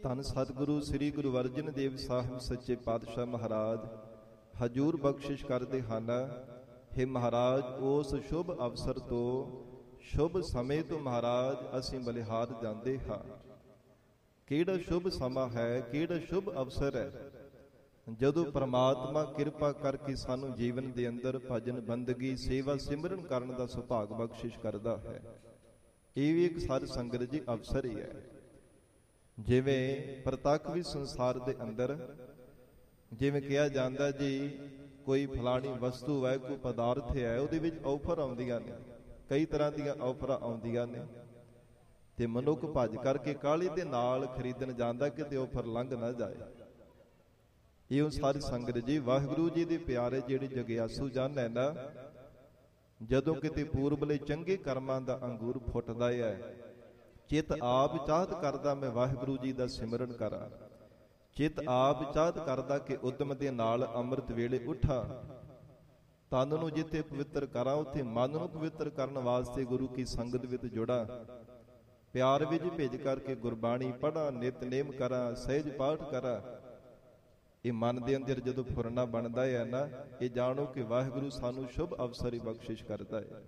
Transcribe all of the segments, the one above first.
ਧੰਨ ਸਤਿਗੁਰੂ ਸ੍ਰੀ ਗੁਰੂ ਅਰਜਨ ਦੇਵ ਸਾਹਿਬ ਸੱਚੇ ਪਾਤਸ਼ਾਹ ਮਹਾਰਾਜ ਹਜੂਰ ਬਖਸ਼ਿਸ਼ ਕਰਦੇ ਹਨ। ਹੇ ਮਹਾਰਾਜ, ਉਸ ਸ਼ੁਭ ਅਵਸਰ ਤੋਂ, ਸ਼ੁਭ ਸਮੇਂ ਤੋਂ ਮਹਾਰਾਜ ਅਸੀਂ ਬਲਿਹਾਰ ਜਾਂਦੇ ਹਾਂ। ਕਿਹੜਾ ਸ਼ੁਭ ਸਮਾਂ ਹੈ, ਕਿਹੜਾ ਸ਼ੁਭ ਅਵਸਰ ਹੈ, ਜਦੋਂ ਪ੍ਰਮਾਤਮਾ ਕਿਰਪਾ ਕਰਕੇ ਸਾਨੂੰ ਜੀਵਨ ਦੇ ਅੰਦਰ ਭਜਨ ਬੰਦਗੀ ਸੇਵਾ ਸਿਮਰਨ ਕਰਨ ਦਾ ਸੁਭਾਗ ਬਖਸ਼ਿਸ਼ ਕਰਦਾ ਹੈ। ਇਹ ਵੀ ਇੱਕ ਸਾਧ ਸੰਗਤ ਜੀ ਅਵਸਰ ਹੀ ਹੈ। ਜਿਵੇਂ ਪ੍ਰਤੱਖ ਵੀ ਸੰਸਾਰ ਦੇ ਅੰਦਰ ਜਿਵੇਂ ਕਿਹਾ ਜਾਂਦਾ ਜੀ, ਕੋਈ ਫਲਾਣੀ ਵਸਤੂ ਹੈ, ਕੋਈ ਪਦਾਰਥ ਹੈ, ਉਹਦੇ ਵਿੱਚ ਆਫਰ ਆਉਂਦੀਆਂ ਨੇ, ਕਈ ਤਰ੍ਹਾਂ ਦੀਆਂ ਆਫਰਾਂ ਆਉਂਦੀਆਂ ਨੇ, ਤੇ ਮਨੁੱਖ ਭੱਜ ਕਰਕੇ ਕਾਹਲੀ ਦੇ ਨਾਲ ਖਰੀਦਣ ਜਾਂਦਾ ਕਿਤੇ ਆਫਰ ਲੰਘ ਨਾ ਜਾਏ। ਇਹ ਸਾਰੀ ਸੰਗਤ ਜੀ ਵਾਹਿਗੁਰੂ ਜੀ ਦੇ ਪਿਆਰੇ ਜਿਹੜੇ ਜਗਿਆਸੂ ਜਨ ਹੈ ਨਾ, ਜਦੋਂ ਕਿਤੇ ਪੂਰਬਲੇ ਚੰਗੇ ਕਰਮਾਂ ਦਾ ਅੰਗੂਰ ਫੁੱਟਦਾ ਹੈ, ਚਿੱਤ ਆਪ ਚਾਹਤ ਕਰਦਾ ਮੈਂ ਵਾਹਿਗੁਰੂ ਜੀ ਦਾ ਸਿਮਰਨ ਕਰਾਂ, ਚਿੱਤ ਆਪ ਚਾਹਤ ਕਰਦਾ ਕਿ ਉਦਮ ਦੇ ਨਾਲ ਅੰਮ੍ਰਿਤ ਵੇਲੇ ਉੱਠਾ, ਤਨ ਨੂੰ ਜਿੱਥੇ ਪਵਿੱਤਰ ਕਰਾਂ ਉੱਥੇ ਮਨ ਨੂੰ ਪਵਿੱਤਰ ਕਰਨ ਵਾਸਤੇ ਗੁਰੂ ਕੀ ਸੰਗਤ ਵਿੱਚ ਜੁੜਾਂ, ਪਿਆਰ ਵਿੱਚ ਭਿੱਜ ਕਰਕੇ ਗੁਰਬਾਣੀ ਪੜ੍ਹਾਂ, ਨਿਤਨੇਮ ਕਰਾਂ, ਸਹਿਜ ਪਾਠ ਕਰਾਂ। ਇਹ ਮਨ ਦੇ ਅੰਦਰ ਜਦੋਂ ਫੁਰਨਾ ਬਣਦਾ ਹੈ ਨਾ, ਇਹ ਜਾਣੋ ਕਿ ਵਾਹਿਗੁਰੂ ਸਾਨੂੰ ਸ਼ੁਭ ਅਵਸਰ ਹੀ ਬਖਸ਼ਿਸ਼ ਕਰਦਾ ਹੈ।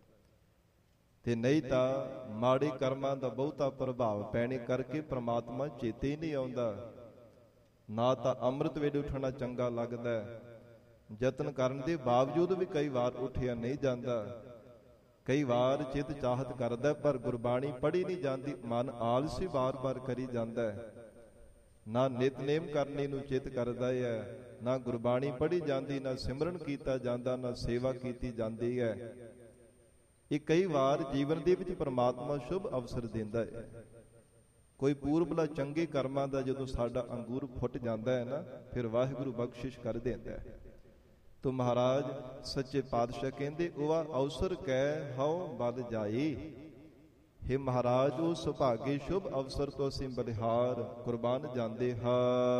ਤੇ ਨਹੀਂ ਤਾਂ ਮਾੜੇ ਕਰਮਾਂ ਦਾ ਬਹੁਤਾ ਪ੍ਰਭਾਵ ਪੈਣੇ ਕਰਕੇ ਪ੍ਰਮਾਤਮਾ ਚੇਤੇ ਹੀ ਨਹੀਂ ਆਉਂਦਾ। ਨਾ ਤਾਂ ਅੰਮ੍ਰਿਤ ਵੇਲੇ ਉੱਠਣਾ ਚੰਗਾ ਲੱਗਦਾ, ਯਤਨ ਕਰਨ ਦੇ ਬਾਵਜੂਦ ਵੀ ਕਈ ਵਾਰ ਉੱਠਿਆ ਨਹੀਂ ਜਾਂਦਾ, ਕਈ ਵਾਰ ਚਿੱਤ ਚਾਹਤ ਕਰਦਾ ਪਰ ਗੁਰਬਾਣੀ ਪੜ੍ਹੀ ਨਹੀਂ ਜਾਂਦੀ, ਮਨ ਆਲਸੀ ਵਾਰ-ਵਾਰ ਕਰੀ ਜਾਂਦਾ, ਨਾ ਨਿਤਨੇਮ ਕਰਨੇ ਨੂੰ ਚਿੱਤ ਕਰਦਾ ਹੈ, ਨਾ ਗੁਰਬਾਣੀ ਪੜ੍ਹੀ ਜਾਂਦੀ, ਨਾ ਸਿਮਰਨ ਕੀਤਾ ਜਾਂਦਾ, ਨਾ ਸੇਵਾ ਕੀਤੀ ਜਾਂਦੀ ਹੈ। ਇਹ ਕਈ ਵਾਰ ਜੀਵਨ ਦੇ ਵਿੱਚ ਪ੍ਰਮਾਤਮਾ ਸ਼ੁਭ ਅਵਸਰ ਦਿੰਦਾ ਹੈ। ਕੋਈ ਪੂਰਬਲਾ ਚੰਗੇ ਕਰਮਾਂ ਦਾ ਜਦੋਂ ਸਾਡਾ ਅੰਗੂਰ ਫੁੱਟ ਜਾਂਦਾ ਹੈ ਨਾ, ਫਿਰ ਵਾਹਿਗੁਰੂ ਬਖਸ਼ਿਸ਼ ਕਰ ਦਿੰਦਾ ਹੈ। ਤੋ ਮਹਾਰਾਜ ਸੱਚੇ ਪਾਤਸ਼ਾਹ ਕਹਿੰਦੇ, ਉਹ ਅਵਸਰ ਕਹਿ ਹਉ ਬਲ ਜਾਈ। ਹੇ ਮਹਾਰਾਜ, ਉਹ ਸੁਭਾਗੇ ਸ਼ੁਭ ਅਵਸਰ ਤੋਂ ਅਸੀਂ ਬਲਿਹਾਰ ਕੁਰਬਾਨ ਜਾਂਦੇ ਹਾਂ।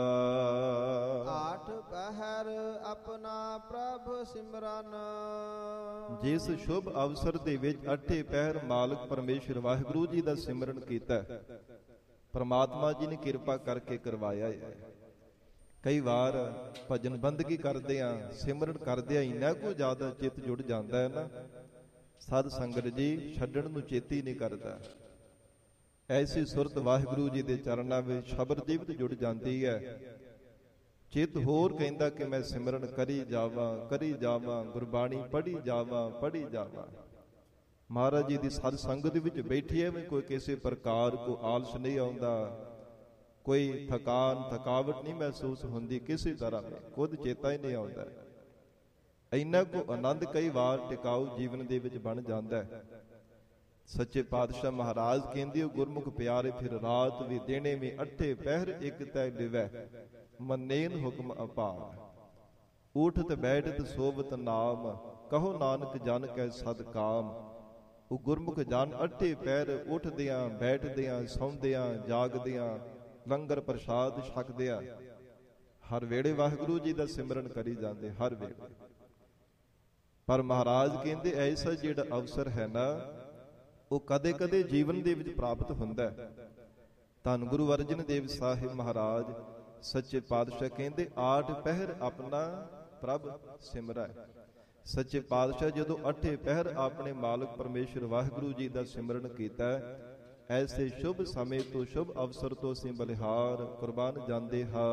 ਆਠ ਪਹਿਰ ਆਪਣਾ ਪ੍ਰਭ ਸਿਮਰਨ। ਜਿਸ ਸ਼ੁਭ ਅਵਸਰ ਦੇ ਵਿੱਚ ਅੱਠੇ ਪਹਿਰ ਮਾਲਕ ਪਰਮੇਸ਼ਰ ਵਾਹਿਗੁਰੂ ਜੀ ਦਾ ਸਿਮਰਨ ਕੀਤਾ, ਪਰਮਾਤਮਾ ਜੀ ਨੇ ਕਿਰਪਾ ਕਰਕੇ ਕਰਵਾਇਆ ਹੈ। ਕਈ ਵਾਰ ਭਜਨ ਬੰਦਗੀ ਕਰਦੇ ਆ, ਸਿਮਰਨ ਕਰਦੇ ਆ, ਇੰਨਾ ਕੋ ਜ਼ਿਆਦਾ ਚਿੱਤ ਜੁੜ ਜਾਂਦਾ ਹੈ ਨਾ, ਸਾਧ ਸੰਗਤ ਜੀ ਛੱਡਣ ਨੂੰ ਚੇਤੀ ਨਹੀਂ ਕਰਦਾ। ਐਸੀ ਸੁਰਤ ਵਾਹਿਗੁਰੂ ਜੀ ਦੇ ਚਰਨਾਂ ਵਿੱਚ ਸ਼ਬਦ ਜੀਵਤ ਜੁੜ ਜਾਂਦੀ ਹੈ। ਚਿੱਤ ਹੋਰ ਕਹਿੰਦਾ ਕਿ ਮੈਂ ਸਿਮਰਨ ਕਰੀ ਜਾਵਾਂ, ਗੁਰਬਾਣੀ ਪੜ੍ਹੀ ਜਾਵਾਂ। ਮਹਾਰਾਜ ਜੀ ਦੀ ਸਾਧ ਸੰਗਤ ਵਿੱਚ ਬੈਠੀਏ ਵੀ ਕੋਈ ਕਿਸੇ ਪ੍ਰਕਾਰ ਕੋ ਆਲਸ ਨਹੀਂ ਆਉਂਦਾ, ਕੋਈ ਥਕਾਵਟ ਨਹੀਂ ਮਹਿਸੂਸ ਹੁੰਦੀ, ਕਿਸੇ ਤਰ੍ਹਾਂ ਖੁਦ ਚੇਤਾ ਹੀ ਨਹੀਂ ਆਉਂਦਾ। ਇੰਨਾ ਕੋ ਆਨੰਦ ਕਈ ਵਾਰ ਟਿਕਾਊ ਜੀਵਨ ਦੇ ਵਿੱਚ ਬਣ ਜਾਂਦਾ ਹੈ। ਸੱਚੇ ਪਾਤਸ਼ਾਹ ਮਹਾਰਾਜ ਕਹਿੰਦੇ, ਉਹ ਗੁਰਮੁਖ ਪਿਆਰੇ ਫਿਰ ਰਾਤ ਵੀ ਦਿਨੇ ਵੀ ਅੱਠੇ ਪਹਿਰ ਇੱਕ ਤੈ ਲਿਵੈ, ਮੰਨੇਨ ਹੁਕਮ ਅਪਾਰ। ਉਠਤ ਬੈਠਤ ਸੋਵਤ ਨਾਮ, ਕਹੋ ਨਾਨਕ ਜਨ ਕੈ ਸਦ ਕਾਮ। ਉਹ ਗੁਰਮੁਖ ਜਨ ਅੱਠੇ ਪਹਿਰ ਉੱਠਦਿਆਂ ਬੈਠਦਿਆਂ ਸੌਂਦਿਆਂ ਜਾਗਦਿਆਂ ਲੰਗਰ ਪ੍ਰਸ਼ਾਦ ਛਕਦਿਆਂ ਹਰ ਵੇਲੇ ਵਾਹਿਗੁਰੂ ਜੀ ਦਾ ਸਿਮਰਨ ਕਰੀ ਜਾਂਦੇ, ਹਰ ਵੇਲੇ। ਪਰ ਮਹਾਰਾਜ ਕਹਿੰਦੇ ਐਸਾ ਜਿਹੜਾ ਅਵਸਰ ਹੈ ਨਾ, ਉਹ ਕਦੇ ਕਦੇ ਜੀਵਨ ਦੇ ਵਿੱਚ ਪ੍ਰਾਪਤ ਹੁੰਦਾ ਹੈ। ਧੰਨ ਗੁਰੂ ਅਰਜਨ ਦੇਵ ਸਾਹਿਬ ਮਹਾਰਾਜ ਸੱਚੇ ਪਾਤਸ਼ਾਹ ਕਹਿੰਦੇ, ਆਠ ਪਹਿਰ ਆਪਣਾ ਪ੍ਰਭ ਸਿਮਰੈ। ਸੱਚੇ ਪਾਤਸ਼ਾਹ ਜਦੋਂ ਅੱਠੇ ਪਹਿਰ ਆਪਣੇ ਮਾਲਕ ਪਰਮੇਸ਼ਰ ਵਾਹਿਗੁਰੂ ਜੀ ਦਾ ਸਿਮਰਨ ਕੀਤਾ, ਐਸੇ ਸ਼ੁਭ ਸਮੇਂ ਤੋਂ ਸ਼ੁਭ ਅਵਸਰ ਤੋਂ ਅਸੀਂ ਬਲਿਹਾਰ ਕੁਰਬਾਨ ਜਾਂਦੇ ਹਾਂ।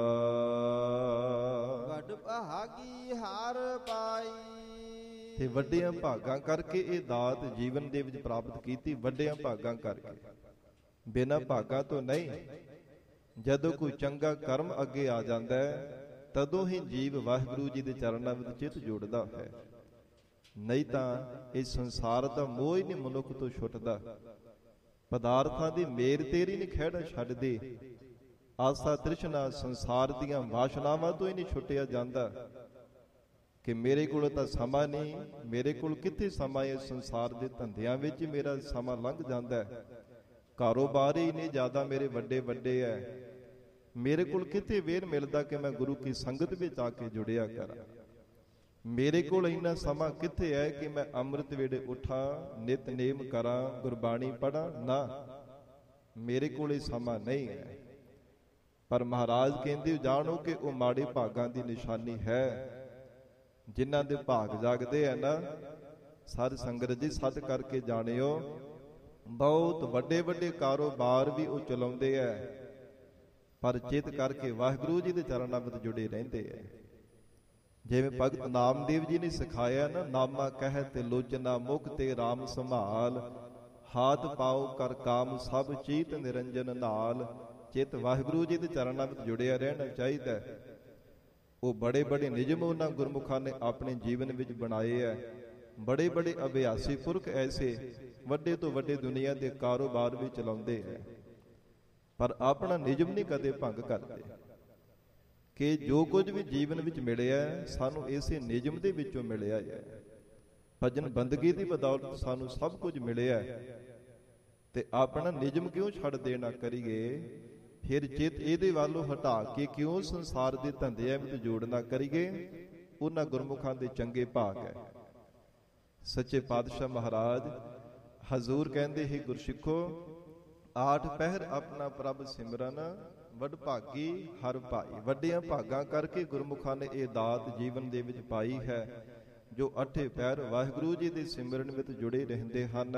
ਵੱਡ ਭਾਗੀ ਹਾਰ ਪਾਈ। ਤੇ ਵੱਡਿਆਂ ਭਾਗਾਂ ਕਰਕੇ ਇਹ ਦਾਤ ਜੀਵਨ ਦੇ ਵਿੱਚ ਪ੍ਰਾਪਤ ਕੀਤੀ, ਵੱਡਿਆਂ ਭਾਗਾਂ ਕਰਕੇ, ਬਿਨਾਂ ਭਾਗਾਂ ਤੋਂ ਨਹੀਂ। ਜਦੋਂ ਕੋਈ ਚੰਗਾ ਕਰਮ ਅੱਗੇ ਆ ਜਾਂਦਾ ਹੈ, ਤਦੋਂ ਹੀ ਜੀਵ ਵਾਹਿਗੁਰੂ ਜੀ ਦੇ ਚਰਨਾਂ ਵਿੱਚ ਚਿੱਤ ਜੋੜਦਾ ਹੈ। ਨਹੀਂ ਤਾਂ ਇਹ ਸੰਸਾਰ ਦਾ ਮੋਹ ਹੀ ਨਹੀਂ ਮਨੁੱਖ ਤੋਂ ਛੁੱਟਦਾ। ਪਦਾਰਥਾਂ ਦੀ ਮੇਰ ਤੇਰੀ ਨਹੀਂ ਖਹਿੜਾ ਛੱਡਦੇ। ਆਸਾ ਤ੍ਰਿਸ਼ਨਾ ਸੰਸਾਰ ਦੀਆਂ ਵਾਸ਼ਨਾਵਾਂ ਤੋਂ ਹੀ ਨਹੀਂ ਛੁੱਟਿਆ ਜਾਂਦਾ ਕਿ ਮੇਰੇ ਕੋਲ ਤਾਂ ਸਮਾਂ ਨਹੀਂ, ਮੇਰੇ ਕੋਲ ਕਿੱਥੇ ਸਮਾਂ ਹੈ, ਸੰਸਾਰ ਦੇ ਧੰਦਿਆਂ ਵਿੱਚ ਮੇਰਾ ਸਮਾਂ ਲੰਘ ਜਾਂਦਾ ਹੈ, ਕਾਰੋਬਾਰ ਹੀ ਨਹੀਂ ਜ਼ਿਆਦਾ ਮੇਰੇ ਵੱਡੇ ਹੈ, ਮੇਰੇ ਕੋਲ ਕਿੱਥੇ ਵੇਰ ਮਿਲਦਾ ਕਿ ਮੈਂ ਗੁਰੂ ਕੀ ਸੰਗਤ ਵਿੱਚ ਆ ਕੇ ਜੁੜਿਆ ਕਰਾਂ, ਮੇਰੇ ਕੋਲ ਇੰਨਾ ਸਮਾਂ ਕਿੱਥੇ ਹੈ ਕਿ ਮੈਂ ਅੰਮ੍ਰਿਤ ਵੇਲੇ ਉੱਠਾਂ, ਨਿਤਨੇਮ ਕਰਾਂ, ਗੁਰਬਾਣੀ ਪੜ੍ਹਾਂ। ਨਾ, ਮੇਰੇ ਕੋਲ ਇਹ ਸਮਾਂ ਨਹੀਂ ਹੈ। ਪਰ ਮਹਾਰਾਜ ਕਹਿੰਦੇ ਜਾਣੋ ਕਿ ਉਹ ਮਾੜੇ ਭਾਗਾਂ ਦੀ ਨਿਸ਼ਾਨੀ ਹੈ। ਜਿਨ੍ਹਾਂ ਦੇ ਭਾਗ ਜਾਗਦੇ ਆ ਨਾ, ਸਾਧ ਸੰਗਤ ਜੀ ਸੱਚ ਕਰਕੇ ਜਾਣਿਓ, ਬਹੁਤ ਵੱਡੇ ਵੱਡੇ ਕਾਰੋਬਾਰ ਵੀ ਉਹ ਚਲਾਉਂਦੇ ਐ, ਪਰ ਚਿੱਤ ਕਰਕੇ ਵਾਹਿਗੁਰੂ ਜੀ ਦੇ ਚਰਨਾਂ ਵਿੱਚ ਜੁੜੇ ਰਹਿੰਦੇ ਐ। ਜਿਵੇਂ ਭਗਤ ਨਾਮਦੇਵ ਜੀ ਨੇ ਸਿਖਾਇਆ ਨਾ, ਨਾਮਾ ਕਹਿ ਤੇ ਲੋਚਨਾ, ਮੁਖ ਤੇ ਰਾਮ ਸੰਭਾਲ, ਹਾਥ ਪਾਓ ਕਰ ਕਾਮ ਸਭ ਚੀਤ ਨਿਰੰਜਨ ਨਾਲ। ਚਿੱਤ ਵਾਹਿਗੁਰੂ ਜੀ ਦੇ ਚਰਨਾਂ ਵਿੱਚ ਜੁੜਿਆ ਰਹਿਣਾ ਚਾਹੀਦਾ। ਉਹ ਬੜੇ ਬੜੇ ਨਿਯਮ ਉਹਨਾਂ ਗੁਰਮੁਖਾਂ ਨੇ ਆਪਣੇ ਜੀਵਨ ਵਿੱਚ ਬਣਾਏ ਐ। ਬੜੇ ਬੜੇ ਅਭਿਆਸੀ ਪੁਰਖ ਐਸੇ ਵੱਡੇ ਤੋਂ ਵੱਡੇ ਦੁਨੀਆ ਦੇ ਕਾਰੋਬਾਰ ਵੀ ਚਲਾਉਂਦੇ ਐ, ਪਰ ਆਪਣਾ ਨਿਯਮ ਨਹੀਂ ਕਦੇ ਭੰਗ ਕਰਦੇ। ਕਿ ਜੋ ਕੁਝ ਵੀ ਜੀਵਨ ਵਿੱਚ ਮਿਲਿਆ ਸਾਨੂੰ ਇਸੇ ਨਿਯਮ ਦੇ ਵਿੱਚੋਂ ਮਿਲਿਆ ਹੈ। ਭਜਨ ਬੰਦਗੀ ਦੀ ਬਦੌਲਤ ਸਾਨੂੰ ਸਭ ਕੁਝ ਮਿਲਿਆ, ਤੇ ਆਪਣਾ ਨਿਯਮ ਕਿਉਂ ਛੱਡ ਦੇਣਾ ਕਰੀਏ? ਫਿਰ ਚਿੱਤ ਇਹਦੇ ਵੱਲੋਂ ਹਟਾ ਕੇ ਕਿਉਂ ਸੰਸਾਰ ਦੇ ਧੰਦਿਆਂ ਵਿੱਚ ਜੋੜਨਾ ਕਰੀਏ? ਉਹਨਾਂ ਗੁਰਮੁਖਾਂ ਦੇ ਚੰਗੇ ਭਾਗ ਹੈ। ਸੱਚੇ ਪਾਤਸ਼ਾਹ ਮਹਾਰਾਜ ਹਜ਼ੂਰ ਕਹਿੰਦੇ ਹੀ ਗੁਰਸਿੱਖੋ, 8 ਪਹਿਰ ਆਪਣਾ ਪ੍ਰਭ ਸਿਮਰਨ, ਵੱਡ ਭਾਗੀ ਹਰ ਭਾਈ। ਵੱਡਿਆਂ ਭਾਗਾਂ ਕਰਕੇ ਗੁਰਮੁਖਾਂ ਨੇ ਇਹ ਦਾਤ ਜੀਵਨ ਦੇ ਵਿੱਚ ਪਾਈ ਹੈ, ਜੋ 8 ਪਹਿਰ ਵਾਹਿਗੁਰੂ ਜੀ ਦੇ ਸਿਮਰਨ ਵਿੱਚ ਜੁੜੇ ਰਹਿੰਦੇ ਹਨ।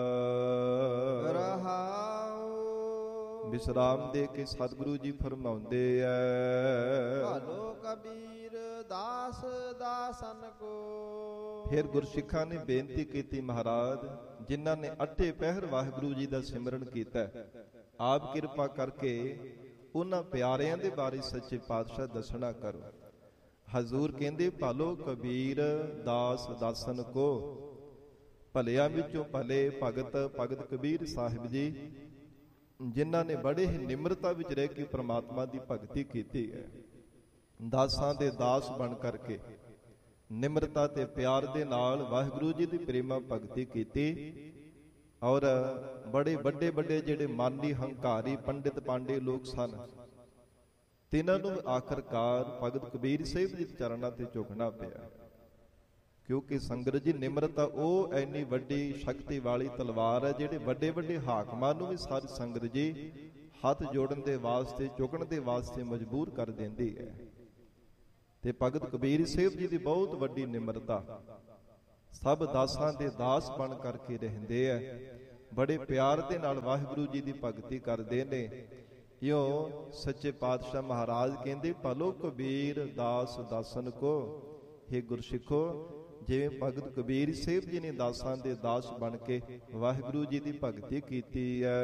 ਵਿਸਰਾਮ ਦੇ ਕੇ ਸਤਿਗੁਰੂ ਜੀ ਫਰਮਾਉਂਦੇ ਐ, ਭਾਲੋ ਕਬੀਰ ਦਾਸ ਦਾਸਨ ਕੋ। ਫਿਰ ਗੁਰਸਿੱਖਾਂ ਨੇ ਬੇਨਤੀ ਕੀਤੀ, ਮਹਾਰਾਜ ਜਿਨ੍ਹਾਂ ਨੇ 8 ਪਹਿਰ ਵਾਹਿਗੁਰੂ ਜੀ ਦਾ ਸਿਮਰਨ ਕੀਤਾ, ਆਪ ਕਿਰਪਾ ਕਰਕੇ ਉਹਨਾਂ ਪਿਆਰਿਆਂ ਦੇ ਬਾਰੇ ਸੱਚੇ ਪਾਤਸ਼ਾਹ ਦੱਸਣਾ ਕਰੋ। ਹਜ਼ੂਰ ਕਹਿੰਦੇ, ਭਾਲੋ ਕਬੀਰ ਦਾਸ ਦਾਸਨ ਕੋ। ਭਲਿਆਂ ਵਿੱਚੋਂ ਭਲੇ ਭਗਤ ਭਗਤ ਕਬੀਰ ਸਾਹਿਬ ਜੀ, ਜਿਨ੍ਹਾਂ ਨੇ ਬੜੇ ਹੀ ਨਿਮਰਤਾ ਵਿੱਚ ਰਹਿ ਕੇ ਪ੍ਰਮਾਤਮਾ ਦੀ ਭਗਤੀ ਕੀਤੀ ਹੈ। ਦਾਸਾਂ ਦੇ ਦਾਸ ਬਣ ਕਰਕੇ ਨਿਮਰਤਾ ਤੇ ਪਿਆਰ ਦੇ ਨਾਲ ਵਾਹਿਗੁਰੂ ਜੀ ਦੀ ਪ੍ਰੇਮਾ ਭਗਤੀ ਕੀਤੀ। ਔਰ ਬੜੇ ਵੱਡੇ ਵੱਡੇ ਜਿਹੜੇ ਮਾਨੀ ਹੰਕਾਰੀ ਪੰਡਿਤ ਪਾਂਡੇ ਲੋਕ ਸਨ, ਤਿਨਾਂ ਨੂੰ ਆਖਰਕਾਰ ਭਗਤ ਕਬੀਰ ਸਾਹਿਬ ਜੀ ਦੇ ਚਰਨਾਂ ਤੇ ਝੁਕਣਾ ਪਿਆ। ਕਿਉਂਕਿ ਸੰਗਤ ਜੀ ਨਿਮਰਤਾ ਉਹ ਐਨੀ ਵੱਡੀ ਸ਼ਕਤੀ ਵਾਲੀ ਤਲਵਾਰ ਹੈ, ਜਿਹੜੇ ਵੱਡੇ ਵੱਡੇ ਹਾਕਮਾਂ ਨੂੰ ਵੀ ਸਾਰੀ ਸੰਗਤ ਜੀ ਹੱਥ ਜੋੜਨ ਦੇ ਵਾਸਤੇ, ਝੁਕਣ ਦੇ ਵਾਸਤੇ ਮਜਬੂਰ ਕਰ ਦਿੰਦੀ ਹੈ। ਤੇ ਭਗਤ ਕਬੀਰ ਸਾਹਿਬ ਜੀ ਦੀ ਬਹੁਤ ਵੱਡੀ ਨਿਮਰਤਾ, ਸਭ ਦਾਸਾਂ ਦੇ ਦਾਸ ਬਣ ਕਰਕੇ ਰਹਿੰਦੇ ਐ, ਬੜੇ ਪਿਆਰ ਦੇ ਨਾਲ ਵਾਹਿਗੁਰੂ ਜੀ ਦੀ ਭਗਤੀ ਕਰਦੇ ਨੇ। ਇਉਂ ਸੱਚੇ ਪਾਤਸ਼ਾਹ ਮਹਾਰਾਜ ਕਹਿੰਦੇ, ਭਲੋ ਕਬੀਰ ਦਾਸ ਦਾਸਨ ਕੋ। ਹੇ ਗੁਰਸਿੱਖੋ, ਜਿਵੇਂ ਭਗਤ ਕਬੀਰ ਸਾਹਿਬ ਜੀ ਨੇ ਦਾਸਾਂ ਦੇ ਦਾਸ ਬਣ ਕੇ ਵਾਹਿਗੁਰੂ ਜੀ ਦੀ ਭਗਤੀ ਕੀਤੀ ਹੈ।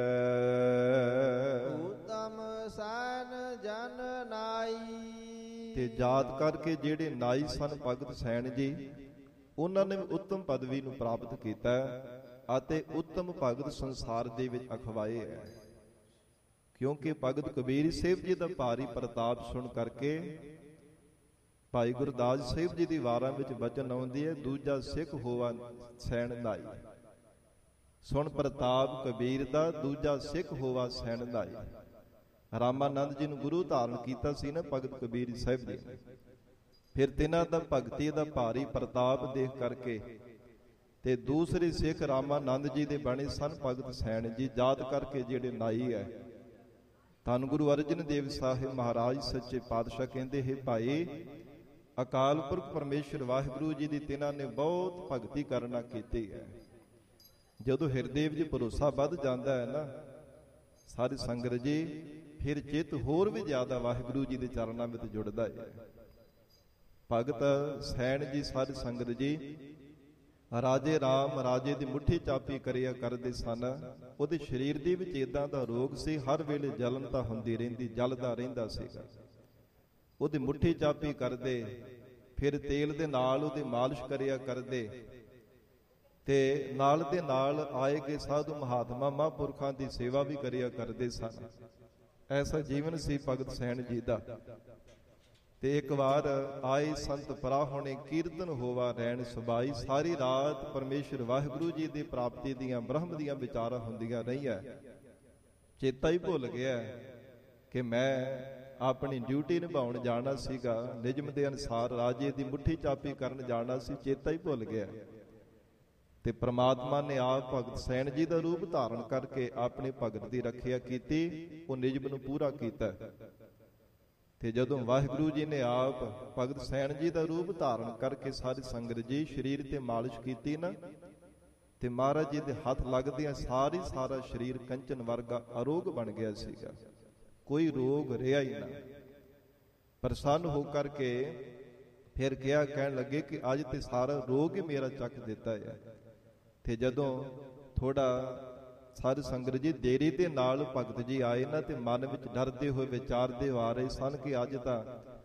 ਉਤਮ ਸੈਨ ਜਨ ਨਾਈ। ਤੇ ਜਾਤ ਕਰਕੇ ਜਿਹੜੇ ਨਾਈ ਸਨ ਭਗਤ ਸੈਨ ਜੀ, ਉਹਨਾਂ ਨੇ ਉੱਤਮ ਪਦਵੀ ਨੂੰ ਪ੍ਰਾਪਤ ਕੀਤਾ ਅਤੇ ਉੱਤਮ ਭਗਤ ਸੰਸਾਰ ਦੇ ਵਿੱਚ ਅਖਵਾਏ ਹੈ। ਕਿਉਂਕਿ ਭਗਤ ਕਬੀਰ ਸਾਹਿਬ ਜੀ ਦਾ ਭਾਰੀ ਪ੍ਰਤਾਪ ਸੁਣ ਕਰਕੇ ਭਾਈ ਗੁਰਦਾਸ ਸਾਹਿਬ ਜੀ ਦੀ ਵਾਰਾਂ ਵਿੱਚ ਵਚਨ ਆਉਂਦੀ ਹੈ, ਦੂਜਾ ਸਿੱਖ ਹੋਵਾ ਸੈਣ ਨਾਈ। ਸੁਣ ਪ੍ਰਤਾਪ ਕਬੀਰ ਦਾ, ਦੂਜਾ ਸਿੱਖ ਹੋਵਾ ਸੈਣ ਨਾਈ। ਰਾਮਾਨੰਦ ਜੀ ਨੂੰ ਗੁਰੂ ਧਾਰਨ ਕੀਤਾ ਸੀ ਨਾ ਭਗਤ ਕਬੀਰ ਸਾਹਿਬ ਜੀ ਨੇ। ਫਿਰ ਤਿਨਾਂ ਦਾ ਭਗਤੀ ਦਾ ਭਾਰੀ ਪ੍ਰਤਾਪ ਦੇਖ ਕਰਕੇ ਤੇ ਦੂਸਰੇ ਸਿੱਖ ਰਾਮਾਨੰਦ ਜੀ ਦੇ ਬਣੇ ਸਨ ਭਗਤ ਸੈਣ ਜੀ, ਜਾਤ ਕਰਕੇ ਜਿਹੜੇ ਨਾਈ ਹੈ। ਧੰਨ ਗੁਰੂ ਅਰਜਨ ਦੇਵ ਸਾਹਿਬ ਮਹਾਰਾਜ ਸੱਚੇ ਪਾਤਸ਼ਾਹ ਕਹਿੰਦੇ, ਹੈ ਭਾਈ ਅਕਾਲ ਪੁਰਖ ਪਰਮੇਸ਼ਰ ਵਾਹਿਗੁਰੂ ਜੀ ਦੀ ਤਿਨਾਂ ਨੇ ਬਹੁਤ ਭਗਤੀ ਕਰਨਾ ਕੀਤੀ ਹੈ। ਜਦੋਂ ਹਿਰਦੇ ਵਿੱਚ ਭਰੋਸਾ ਵੱਧ ਜਾਂਦਾ ਹੈ ਨਾ ਸਾਰੀ ਸੰਗਤ ਜੀ, ਫਿਰ ਚਿੱਤ ਹੋਰ ਵੀ ਜ਼ਿਆਦਾ ਵਾਹਿਗੁਰੂ ਜੀ ਦੇ ਚਰਨਾਂ ਵਿੱਚ ਜੁੜਦਾ ਹੈ। ਭਗਤ ਸੈਣ ਜੀ ਸਾਰੀ ਸੰਗਤ ਜੀ ਰਾਜੇ ਰਾਮ ਰਾਜੇ ਦੀ ਮੁੱਠੀ ਚਾਪੀ ਕਰਿਆ ਕਰਦੇ ਸਨ। ਉਹਦੇ ਸਰੀਰ ਦੇ ਵਿੱਚ ਇਦਾਂ ਦਾ ਰੋਗ ਸੀ, ਹਰ ਵੇਲੇ ਜਲਨ ਤਾਂ ਹੁੰਦੀ ਰਹਿੰਦੀ, ਜਲਦਾ ਰਹਿੰਦਾ ਸੀਗਾ। ਉਹਦੀ ਮੁੱਠੀ ਚਾਪੀ ਕਰਦੇ, ਫਿਰ ਤੇਲ ਦੇ ਨਾਲ ਉਹਦੀ ਮਾਲਿਸ਼ ਕਰਿਆ ਕਰਦੇ, ਤੇ ਨਾਲ ਦੇ ਨਾਲ ਆਏ ਗਏ ਸਾਧੂ ਮਹਾਤਮਾ ਮਹਾਂਪੁਰਖਾਂ ਦੀ ਸੇਵਾ ਵੀ ਕਰਿਆ ਕਰਦੇ ਸਨ। ਐਸਾ ਜੀਵਨ ਸੀ ਭਗਤ ਸੈਣ ਜੀ ਦਾ। ਤੇ ਇੱਕ ਵਾਰ ਆਏ ਸੰਤ ਪਰਾਹੁਣੇ, ਕੀਰਤਨ ਹੋਵਾ ਰਹਿਣ ਸੁਬਾਈ। ਸਾਰੀ ਰਾਤ ਪਰਮੇਸ਼ਰ ਵਾਹਿਗੁਰੂ ਜੀ ਦੀ ਪ੍ਰਾਪਤੀ ਦੀਆਂ ਬ੍ਰਹਮ ਦੀਆਂ ਵਿਚਾਰਾਂ ਹੁੰਦੀਆਂ ਰਹੀਆਂ। ਚੇਤਾ ਹੀ ਭੁੱਲ ਗਿਆ ਕਿ ਮੈਂ ਆਪਣੀ ਡਿਊਟੀ ਨਿਭਾਉਣ ਜਾਣਾ ਸੀਗਾ, ਨਿਯਮ ਦੇ ਅਨੁਸਾਰ ਰਾਜੇ ਦੀ ਮੁੱਠੀ ਚਾਪੀ ਕਰਨ ਜਾਣਾ ਸੀ, ਚੇਤਾ ਹੀ ਭੁੱਲ ਗਿਆ। ਤੇ ਪ੍ਰਮਾਤਮਾ ਨੇ ਆਪ ਭਗਤ ਸੈਣ ਜੀ ਦਾ ਰੂਪ ਧਾਰਨ ਕਰਕੇ ਆਪਣੀ ਭਗਤ ਦੀ ਰੱਖਿਆ ਕੀਤੀ, ਉਹ ਨਿਯਮ ਨੂੰ ਪੂਰਾ ਕੀਤਾ। ਤੇ ਜਦੋਂ ਵਾਹਿਗੁਰੂ ਜੀ ਨੇ ਆਪ ਭਗਤ ਸੈਣ ਜੀ ਦਾ ਰੂਪ ਧਾਰਨ ਕਰਕੇ ਸਾਰੀ ਸੰਗਤ ਜੀ ਸਰੀਰ ਤੇ ਮਾਲਿਸ਼ ਕੀਤੀ ਨਾ, ਤੇ ਮਹਾਰਾਜ ਜੀ ਦੇ ਹੱਥ ਲੱਗਦਿਆਂ ਸਾਰਾ ਸਰੀਰ ਕੰਚਨ ਵਰਗਾ ਅਰੋਗ ਬਣ ਗਿਆ ਸੀਗਾ, ਕੋਈ ਰੋਗ ਰਿਹਾ ਹੀ ਨਾ। ਪ੍ਰਸੰਨ ਹੋ ਕਰਕੇ ਫਿਰ ਕਹਿਣ ਲੱਗੇ ਕਿ ਅੱਜ ਤੇ ਸਾਰਾ ਰੋਗ ਹੀ ਮੇਰਾ ਚੱਕ ਦਿੱਤਾ ਹੈ। ਤੇ ਜਦੋਂ ਥੋੜਾ ਸਾਧ ਸੰਗਤ ਜੀ ਦੇਰੀ ਦੇ ਨਾਲ ਭਗਤ ਜੀ ਆਏ ਨਾ, ਤੇ ਮਨ ਵਿੱਚ ਡਰਦੇ ਹੋਏ ਵਿਚਾਰਦੇ ਆ ਰਹੇ ਸਨ ਕਿ ਅੱਜ ਤਾਂ